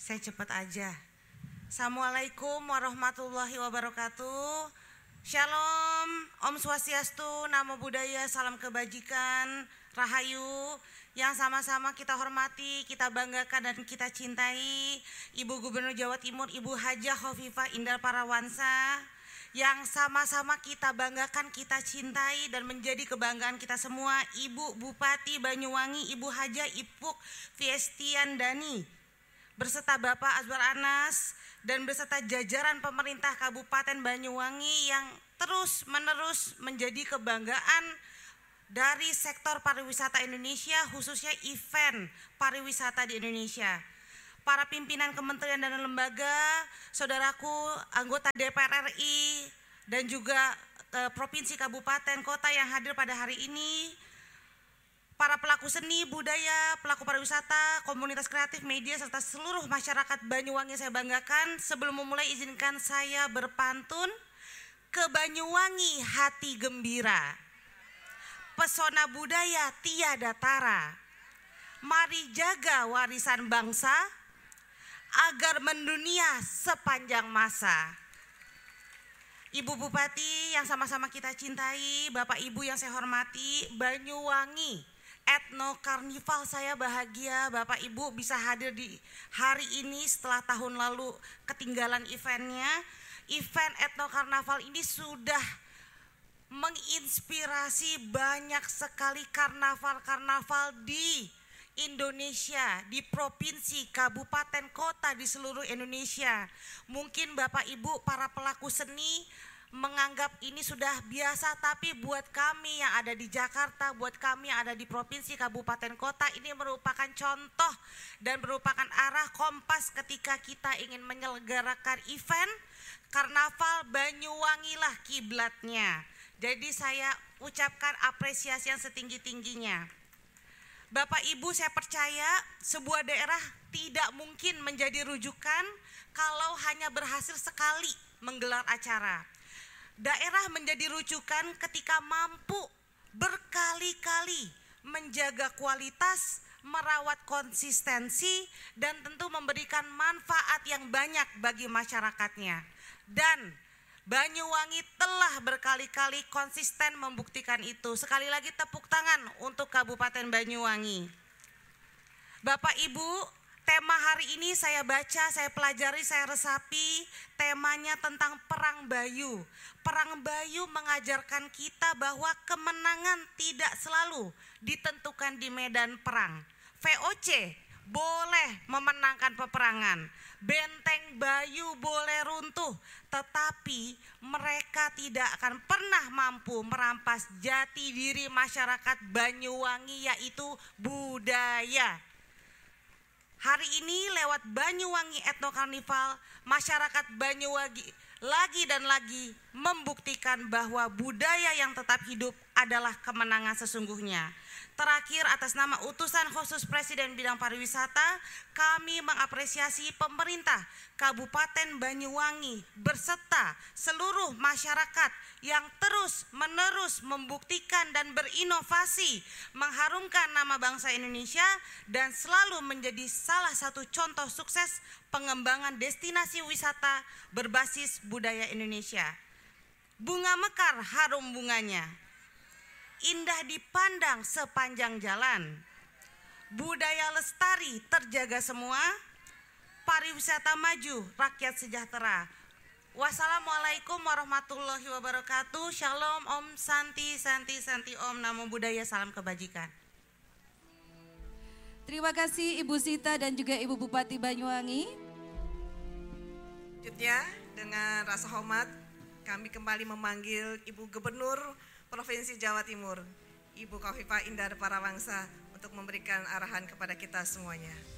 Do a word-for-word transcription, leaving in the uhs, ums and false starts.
Saya cepat aja. Assalamualaikum warahmatullahi wabarakatuh. Shalom, Om Swastiastu, Namo Buddhaya, salam kebajikan, Rahayu. Yang sama-sama kita hormati, kita banggakan dan kita cintai Ibu Gubernur Jawa Timur, Ibu Hajah Khofifah Indar Parawansa. Yang sama-sama kita banggakan, kita cintai dan menjadi kebanggaan kita semua, Ibu Bupati Banyuwangi, Ibu Hajah Ipuk Fiestiandani, berserta Bapak Azwar Anas dan beserta jajaran pemerintah Kabupaten Banyuwangi yang terus-menerus menjadi kebanggaan dari sektor pariwisata Indonesia, khususnya event pariwisata di Indonesia. Para pimpinan kementerian dan lembaga, saudaraku anggota D P R R I dan juga eh, provinsi, kabupaten, kota yang hadir pada hari ini, para pelaku seni, budaya, pelaku pariwisata, komunitas kreatif, media, serta seluruh masyarakat Banyuwangi saya banggakan. Sebelum memulai izinkan saya berpantun. Ke Banyuwangi hati gembira, pesona budaya tiada tara. Mari jaga warisan bangsa agar mendunia sepanjang masa. Ibu Bupati yang sama-sama kita cintai, Bapak Ibu yang saya hormati, Banyuwangi Ethno Carnival, saya bahagia Bapak Ibu bisa hadir di hari ini setelah tahun lalu ketinggalan eventnya. Event Ethno Carnival ini sudah menginspirasi banyak sekali karnaval-karnaval di Indonesia, di provinsi, kabupaten, kota di seluruh Indonesia. Mungkin Bapak Ibu para pelaku seni menganggap ini sudah biasa, tapi buat kami yang ada di Jakarta, buat kami yang ada di provinsi, kabupaten, kota, ini merupakan contoh dan merupakan arah kompas ketika kita ingin menyelenggarakan event karnaval. Banyuwangilah kiblatnya. Jadi saya ucapkan apresiasi yang setinggi-tingginya. Bapak Ibu, saya percaya sebuah daerah tidak mungkin menjadi rujukan kalau hanya berhasil sekali menggelar acara. Daerah menjadi rujukan ketika mampu berkali-kali menjaga kualitas, merawat konsistensi, dan tentu memberikan manfaat yang banyak bagi masyarakatnya. Dan Banyuwangi telah berkali-kali konsisten membuktikan itu. Sekali lagi tepuk tangan untuk Kabupaten Banyuwangi. Bapak Ibu, tema hari ini saya baca, saya pelajari, saya resapi. Temanya tentang Perang Bayu. Perang Bayu mengajarkan kita bahwa kemenangan tidak selalu ditentukan di medan perang. V O C boleh memenangkan peperangan, benteng Bayu boleh runtuh, tetapi mereka tidak akan pernah mampu merampas jati diri masyarakat Banyuwangi, yaitu budaya. Hari ini lewat Banyuwangi Ethno Carnival, masyarakat Banyuwangi lagi dan lagi membuktikan bahwa budaya yang tetap hidup adalah kemenangan sesungguhnya. Terakhir, atas nama utusan khusus Presiden bidang pariwisata, kami mengapresiasi pemerintah Kabupaten Banyuwangi berserta seluruh masyarakat yang terus-menerus membuktikan dan berinovasi mengharumkan nama bangsa Indonesia dan selalu menjadi salah satu contoh sukses pengembangan destinasi wisata berbasis budaya Indonesia. Bunga mekar harum bunganya, indah dipandang sepanjang jalan, budaya lestari terjaga semua, pariwisata maju, rakyat sejahtera. Wassalamualaikum warahmatullahi wabarakatuh. Shalom, Om Santi, Santi, Santi, Om, Namo Buddhaya, salam kebajikan. Terima kasih Ibu Sita dan juga Ibu Bupati Banyuwangi. Selanjutnya dengan rasa hormat kami kembali memanggil Ibu Gubernur Provinsi Jawa Timur, Ibu Khofifah Indar Parawansa, untuk memberikan arahan kepada kita semuanya.